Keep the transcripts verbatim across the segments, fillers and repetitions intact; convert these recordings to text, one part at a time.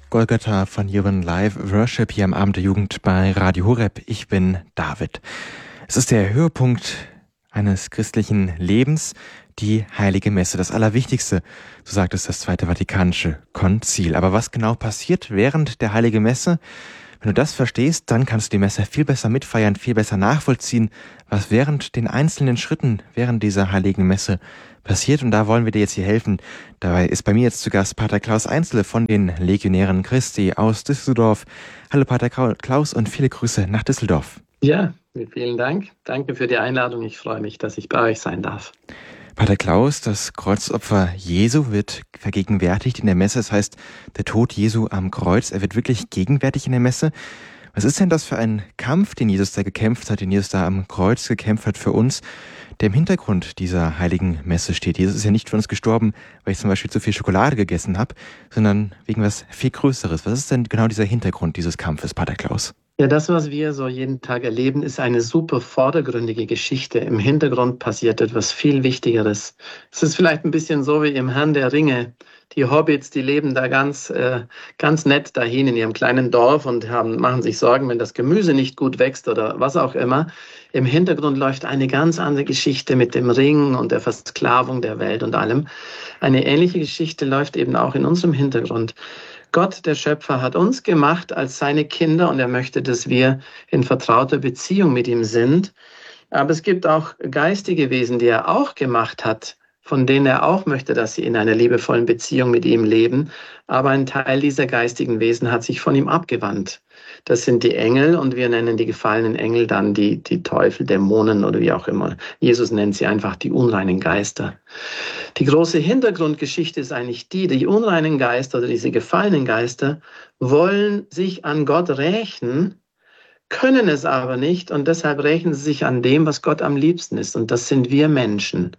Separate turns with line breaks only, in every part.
Golgatha von Human Live Worship hier am Abend der Jugend bei Radio Horeb. Ich bin David. Es ist der Höhepunkt eines christlichen Lebens, die Heilige Messe, das Allerwichtigste, so sagt es das Zweite Vatikanische Konzil. Aber was genau passiert während der Heiligen Messe? Wenn du das verstehst, dann kannst du die Messe viel besser mitfeiern, viel besser nachvollziehen, was während den einzelnen Schritten während dieser Heiligen Messe passiert. Und da wollen wir dir jetzt hier helfen. Dabei ist bei mir jetzt zu Gast Pater Klaus Einzle von den Legionären Christi aus Düsseldorf. Hallo Pater Klaus und viele Grüße nach Düsseldorf.
Ja, vielen Dank. Danke für die Einladung. Ich freue mich, dass ich bei euch sein darf.
Pater Klaus, das Kreuzopfer Jesu wird vergegenwärtigt in der Messe. Das heißt, der Tod Jesu am Kreuz, er wird wirklich gegenwärtig in der Messe. Was ist denn das für ein Kampf, den Jesus da gekämpft hat, den Jesus da am Kreuz gekämpft hat für uns, der im Hintergrund dieser heiligen Messe steht? Jesus ist ja nicht für uns gestorben, weil ich zum Beispiel zu viel Schokolade gegessen habe, sondern wegen was viel Größeres. Was ist denn genau dieser Hintergrund dieses Kampfes, Pater Klaus?
Ja, das, was wir so jeden Tag erleben, ist eine super vordergründige Geschichte. Im Hintergrund passiert etwas viel Wichtigeres. Es ist vielleicht ein bisschen so wie im Herrn der Ringe. Die Hobbits, die leben da ganz, äh, ganz nett dahin in ihrem kleinen Dorf und haben, machen sich Sorgen, wenn das Gemüse nicht gut wächst oder was auch immer. Im Hintergrund läuft eine ganz andere Geschichte mit dem Ring und der Versklavung der Welt und allem. Eine ähnliche Geschichte läuft eben auch in unserem Hintergrund. Gott, der Schöpfer, hat uns gemacht als seine Kinder und er möchte, dass wir in vertrauter Beziehung mit ihm sind. Aber es gibt auch geistige Wesen, die er auch gemacht hat, von denen er auch möchte, dass sie in einer liebevollen Beziehung mit ihm leben. Aber ein Teil dieser geistigen Wesen hat sich von ihm abgewandt. Das sind die Engel und wir nennen die gefallenen Engel dann die, die Teufel, Dämonen oder wie auch immer. Jesus nennt sie einfach die unreinen Geister. Die große Hintergrundgeschichte ist eigentlich die, die unreinen Geister oder diese gefallenen Geister wollen sich an Gott rächen, können es aber nicht und deshalb rächen sie sich an dem, was Gott am liebsten ist und das sind wir Menschen.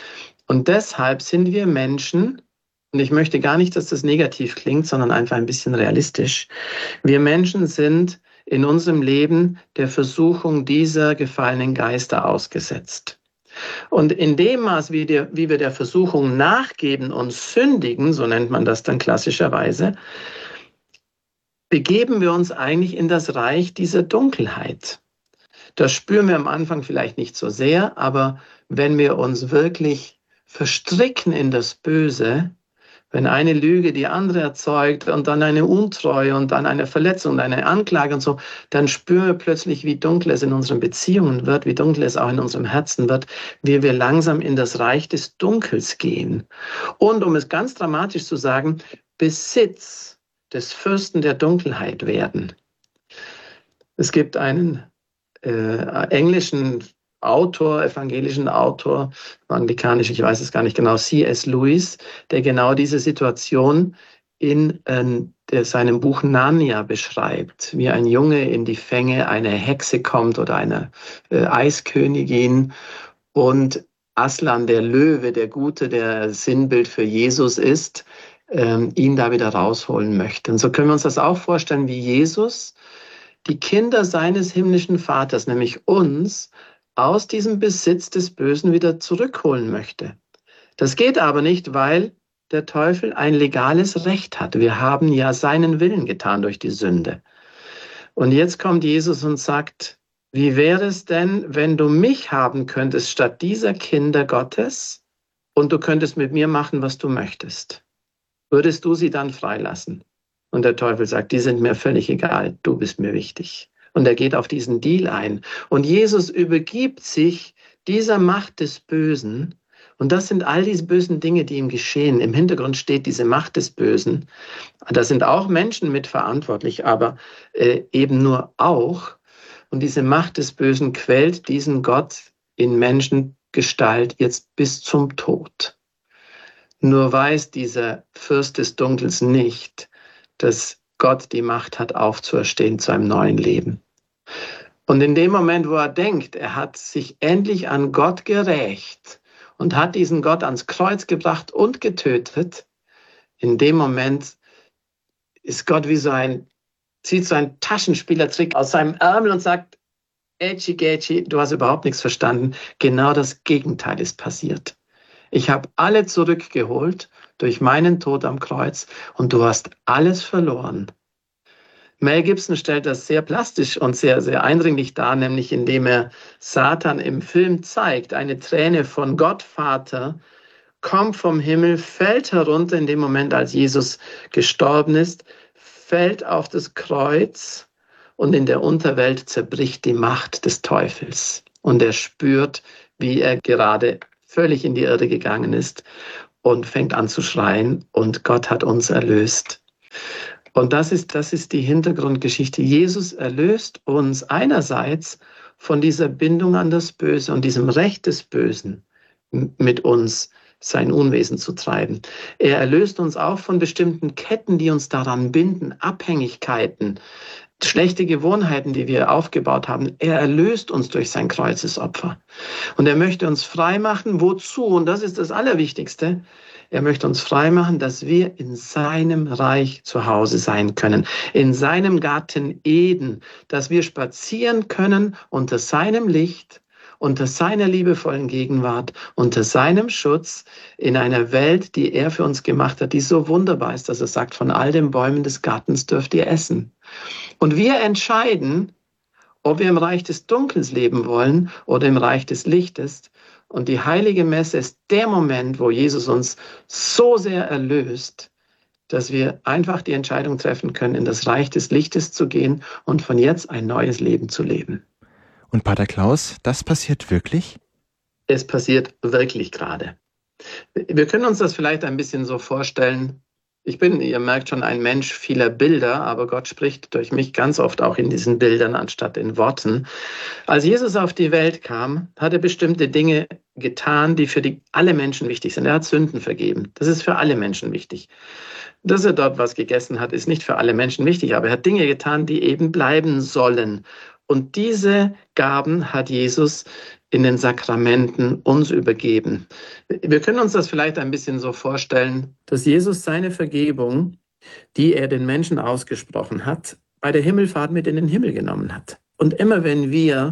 Und deshalb sind wir Menschen, und ich möchte gar nicht, dass das negativ klingt, sondern einfach ein bisschen realistisch. Wir Menschen sind in unserem Leben der Versuchung dieser gefallenen Geister ausgesetzt. Und in dem Maß, wie, der, wie wir der Versuchung nachgeben und sündigen, so nennt man das dann klassischerweise, begeben wir uns eigentlich in das Reich dieser Dunkelheit. Das spüren wir am Anfang vielleicht nicht so sehr, aber wenn wir uns wirklich verstricken in das Böse, wenn eine Lüge die andere erzeugt und dann eine Untreue und dann eine Verletzung und eine Anklage und so, dann spüren wir plötzlich, wie dunkel es in unseren Beziehungen wird, wie dunkel es auch in unserem Herzen wird, wie wir langsam in das Reich des Dunkels gehen. Und um es ganz dramatisch zu sagen, Besitz des Fürsten der Dunkelheit werden. Es gibt einen äh, englischen Autor, evangelischen Autor, anglikanisch, ich weiß es gar nicht genau, C S Lewis, der genau diese Situation in äh, der, seinem Buch Narnia beschreibt, wie ein Junge in die Fänge einer Hexe kommt oder einer äh, Eiskönigin und Aslan, der Löwe, der Gute, der Sinnbild für Jesus ist, ähm, ihn da wieder rausholen möchte. Und so können wir uns das auch vorstellen, wie Jesus die Kinder seines himmlischen Vaters, nämlich uns, aus diesem Besitz des Bösen wieder zurückholen möchte. Das geht aber nicht, weil der Teufel ein legales Recht hat. Wir haben ja seinen Willen getan durch die Sünde. Und jetzt kommt Jesus und sagt, wie wäre es denn, wenn du mich haben könntest statt dieser Kinder Gottes und du könntest mit mir machen, was du möchtest? Würdest du sie dann freilassen? Und der Teufel sagt, die sind mir völlig egal, du bist mir wichtig. Und er geht auf diesen Deal ein. Und Jesus übergibt sich dieser Macht des Bösen. Und das sind all diese bösen Dinge, die ihm geschehen. Im Hintergrund steht diese Macht des Bösen. Da sind auch Menschen mitverantwortlich, aber äh, eben nur auch. Und diese Macht des Bösen quält diesen Gott in Menschengestalt jetzt bis zum Tod. Nur weiß dieser Fürst des Dunkels nicht, dass Gott die Macht hat, aufzuerstehen zu einem neuen Leben. Und in dem Moment, wo er denkt, er hat sich endlich an Gott gerächt und hat diesen Gott ans Kreuz gebracht und getötet, in dem Moment ist Gott wie so ein, zieht so ein Taschenspielertrick aus seinem Ärmel und sagt, Ätschi, Gätschi, du hast überhaupt nichts verstanden. Genau das Gegenteil ist passiert. Ich habe alle zurückgeholt durch meinen Tod am Kreuz und du hast alles verloren. Mel Gibson stellt das sehr plastisch und sehr, sehr eindringlich dar, nämlich indem er Satan im Film zeigt. Eine Träne von Gott Vater kommt vom Himmel, fällt herunter in dem Moment, als Jesus gestorben ist, fällt auf das Kreuz und in der Unterwelt zerbricht die Macht des Teufels. Und er spürt, wie er gerade völlig in die Irre gegangen ist und fängt an zu schreien und Gott hat uns erlöst. Und das ist, das ist die Hintergrundgeschichte. Jesus erlöst uns einerseits von dieser Bindung an das Böse und diesem Recht des Bösen, mit uns sein Unwesen zu treiben. Er erlöst uns auch von bestimmten Ketten, die uns daran binden, Abhängigkeiten, schlechte Gewohnheiten, die wir aufgebaut haben. Er erlöst uns durch sein Kreuzesopfer. Und er möchte uns frei machen. Wozu? Und das ist das Allerwichtigste. Er möchte uns frei machen, dass wir in seinem Reich zu Hause sein können, in seinem Garten Eden, dass wir spazieren können unter seinem Licht, unter seiner liebevollen Gegenwart, unter seinem Schutz in einer Welt, die er für uns gemacht hat, die so wunderbar ist, dass er sagt, von all den Bäumen des Gartens dürft ihr essen. Und wir entscheiden, ob wir im Reich des Dunkels leben wollen oder im Reich des Lichtes. Und die heilige Messe ist der Moment, wo Jesus uns so sehr erlöst, dass wir einfach die Entscheidung treffen können, in das Reich des Lichtes zu gehen und von jetzt ein neues Leben zu leben.
Und Pater Klaus, das passiert wirklich?
Es passiert wirklich gerade. Wir können uns das vielleicht ein bisschen so vorstellen. Ich bin, ihr merkt schon, ein Mensch vieler Bilder, aber Gott spricht durch mich ganz oft auch in diesen Bildern anstatt in Worten. Als Jesus auf die Welt kam, hat er bestimmte Dinge getan, die für die, alle Menschen wichtig sind. Er hat Sünden vergeben. Das ist für alle Menschen wichtig. Dass er dort was gegessen hat, ist nicht für alle Menschen wichtig, aber er hat Dinge getan, die eben bleiben sollen. Und diese Gaben hat Jesus in den Sakramenten uns übergeben. Wir können uns das vielleicht ein bisschen so vorstellen, dass Jesus seine Vergebung, die er den Menschen ausgesprochen hat, bei der Himmelfahrt mit in den Himmel genommen hat. Und immer wenn wir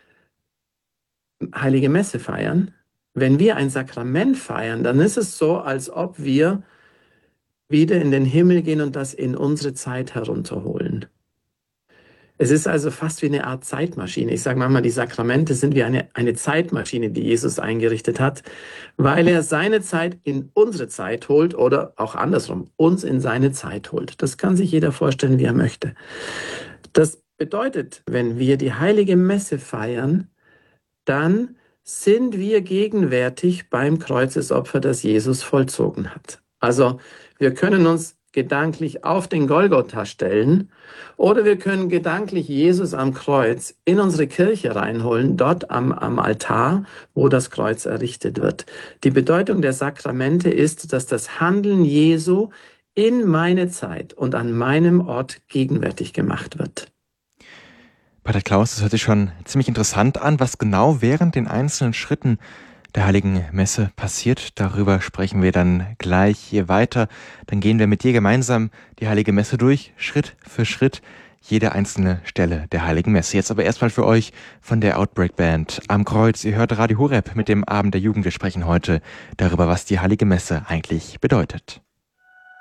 Heilige Messe feiern, wenn wir ein Sakrament feiern, dann ist es so, als ob wir wieder in den Himmel gehen und das in unsere Zeit herunterholen. Es ist also fast wie eine Art Zeitmaschine. Ich sage manchmal, die Sakramente sind wie eine, eine Zeitmaschine, die Jesus eingerichtet hat, weil er seine Zeit in unsere Zeit holt oder auch andersrum, uns in seine Zeit holt. Das kann sich jeder vorstellen, wie er möchte. Das bedeutet, wenn wir die Heilige Messe feiern, dann sind wir gegenwärtig beim Kreuzesopfer, das Jesus vollzogen hat. Also wir können uns gedanklich auf den Golgotha stellen oder wir können gedanklich Jesus am Kreuz in unsere Kirche reinholen, dort am, am Altar, wo das Kreuz errichtet wird. Die Bedeutung der Sakramente ist, dass das Handeln Jesu in meine Zeit und an meinem Ort gegenwärtig gemacht wird.
Pater Klaus, das hört sich schon ziemlich interessant an, was genau während den einzelnen Schritten der Heiligen Messe passiert. Darüber sprechen wir dann gleich hier weiter. Dann gehen wir mit dir gemeinsam die Heilige Messe durch, Schritt für Schritt, jede einzelne Stelle der Heiligen Messe. Jetzt aber erstmal für euch von der Outbreak Band am Kreuz. Ihr hört Radio Horeb mit dem Abend der Jugend. Wir sprechen heute darüber, was die Heilige Messe eigentlich bedeutet.